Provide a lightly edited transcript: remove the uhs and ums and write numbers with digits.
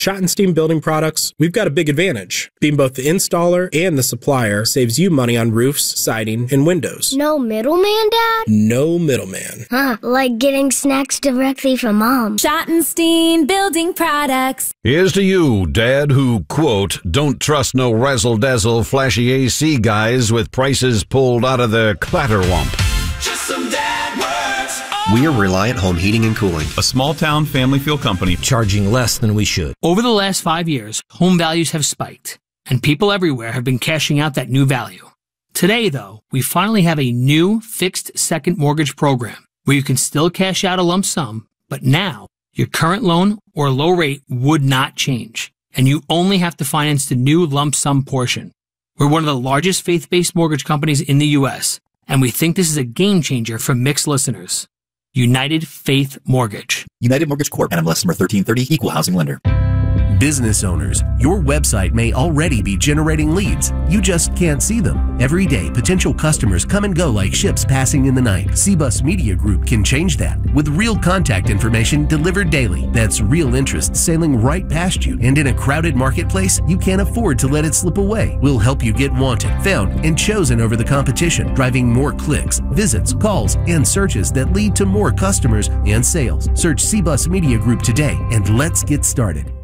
Schottenstein Building Products, we've got a big advantage. Being both the installer and the supplier saves you money on roofs, siding, and windows. No middleman, Dad? No middleman. Huh, like getting snacks directly from Mom. Schottenstein Building Products. Here's to you, Dad, who, quote, don't trust no razzle-dazzle flashy AC guys with prices pulled out of their clatterwump. Just some dad words. We are Reliant Home Heating and Cooling, a small-town family feel company charging less than we should. Over the last 5 years, home values have spiked, and people everywhere have been cashing out that new value. Today, though, we finally have a new fixed second mortgage program where you can still cash out a lump sum, but now your current loan or low rate would not change, and you only have to finance the new lump sum portion. We're one of the largest faith-based mortgage companies in the U.S., and we think this is a game changer for mixed listeners. United Faith Mortgage. United Mortgage Corp. NMLS number 1330, Equal Housing Lender. Business owners, your website may already be generating leads. You just can't see them. Every day, potential customers come and go like ships passing in the night. CBUS Media Group can change that with real contact information delivered daily. That's real interest sailing right past you. And in a crowded marketplace, you can't afford to let it slip away. We'll help you get wanted, found, and chosen over the competition, driving more clicks, visits, calls, and searches that lead to more customers and sales. Search CBUS Media Group today, and let's get started.